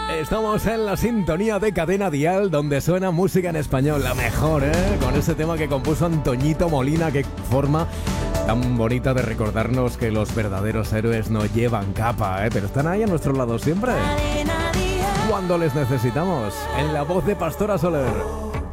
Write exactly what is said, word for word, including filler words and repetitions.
Estamos en la sintonía de Cadena Dial, donde suena música en español, la mejor, ¿eh? Con ese tema que compuso Antoñito Molina, que forma tan bonita de recordarnos que los verdaderos héroes no llevan capa, ¿eh? Pero están ahí a nuestro lado siempre, cuando les necesitamos, en la voz de Pastora Soler.